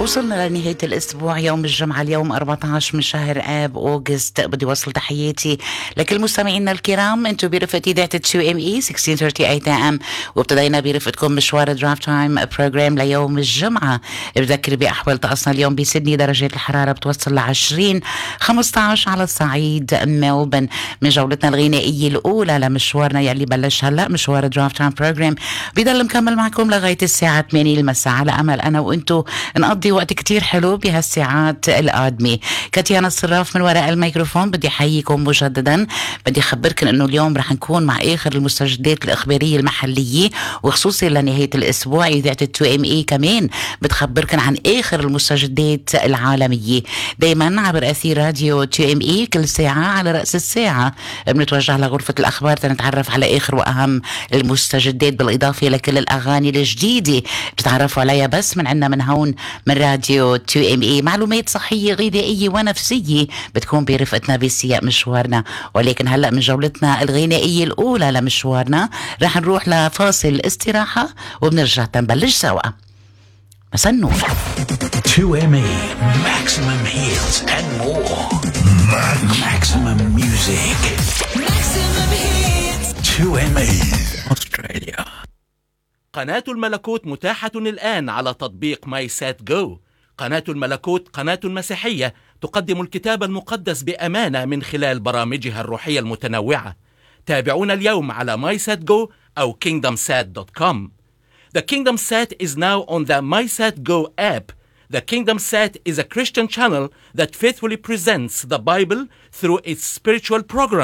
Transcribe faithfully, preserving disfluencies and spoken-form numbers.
وصلنا لنهاية الأسبوع، يوم الجمعة اليوم أربعة عشر من شهر آب أوغست. بدي وصل تحياتي لكل مستمعينا الكرام. انتو برفقة إذاعة تو إم إي ستة عشر ثلاثين إيه إم، وابتدينا برفقتكم مشوار درافت تايم بروجرام ليوم الجمعة. بذكر بأحوال طقسنا اليوم بسيدني درجات الحرارة بتوصل ل عشرين، خمسة عشر على الصعيد ملبن. من جولتنا الغنائية الأولى لمشوارنا يلي بلش هلا، مشوار درافت تايم بروجرام بيضل مكمل معكم لغاية الساعة ثمانية المساء، على أمل أنا وأنتو نقضي وقت كتير حلو بهالساعات القادمة. كاتيانا الصراف من وراء الميكروفون. بدي أحييكم مجددا. بدي أخبركم أنه اليوم رح نكون مع آخر المستجدات الإخبارية المحلية، وخصوصي لنهاية الأسبوع إذاعة تو إم إي كمان بتخبركم عن آخر المستجدات العالمية دايما عبر أثير راديو تو إم إي. كل ساعة على رأس الساعة بنتوجه لغرفة الأخبار تنتعرف على آخر وأهم المستجدات، بالإضافة لكل الأغاني الجديدة بتتعرفوا عليها بس من عنا من هون من راديو تو إم إي. معلومات صحية غذائية ونفسية بتكون برفقتنا بسياق مشوارنا. ولكن هلأ من جولتنا الغنائية الأولى لمشوارنا رح نروح لفاصل استراحة وبنرجع تنبلش سوا. مساء النور. تو إم إي Maximum hits and more. Maximum music. Maximum hits. تو إم إي Australia. قناة الملكوت متاحة الآن على تطبيق ماي سات جو. قناة الملكوت قناة مسيحية تقدم الكتاب المقدس بأمانة من خلال برامجها الروحية المتنوعة. تابعونا اليوم على ماي سات جو أو كينغدم سات دوت كوم. The Kingdom Sat is now on the MySatGo app. The Kingdom Sat is a Christian channel that faithfully presents the Bible through its spiritual program